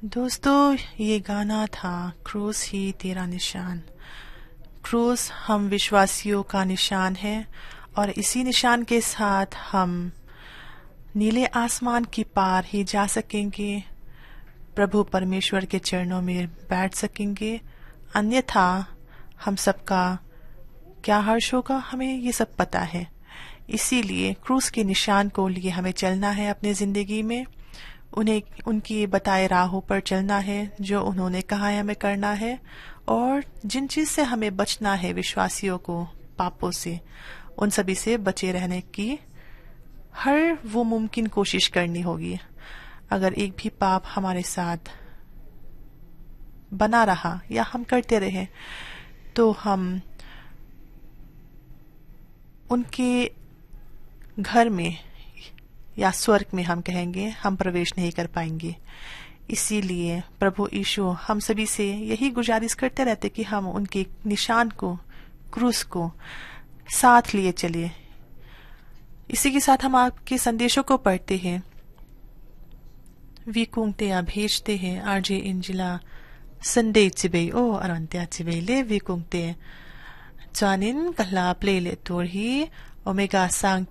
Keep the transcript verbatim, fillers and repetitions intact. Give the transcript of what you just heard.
दोस्तों, ये गाना था क्रूस ही तेरा निशान। क्रूस हम विश्वासियों का निशान है और इसी निशान के साथ हम नीले आसमान की पार ही जा सकेंगे, प्रभु परमेश्वर के चरणों में बैठ सकेंगे। अन्यथा हम सबका क्या हर्ष होगा, हमें ये सब पता है। इसीलिए क्रूस के निशान को लिए हमें चलना है अपने जिंदगी में। उन्हें उनकी बताए राहों पर चलना है, जो उन्होंने कहा है हमें करना है। और जिन चीज से हमें बचना है विश्वासियों को, पापों से, उन सभी से बचे रहने की हर वो मुमकिन कोशिश करनी होगी। अगर एक भी पाप हमारे साथ बना रहा या हम करते रहे तो हम उनके घर में या स्वर्ग में हम कहेंगे हम प्रवेश नहीं कर पाएंगे। इसीलिए प्रभु यीशु हम सभी से यही गुजारिश करते रहते कि हम उनके निशान को, क्रूस को साथ लिए चले। इसी के साथ हम आपके संदेशों को पढ़ते हैं, विकुंगते भेजते हैं आरजे इंजिला संडे चिबे ओ अरंत्या चिबे ले विकुंगते चानिन कहला प्ले ले तोर ही ओमेगा सांग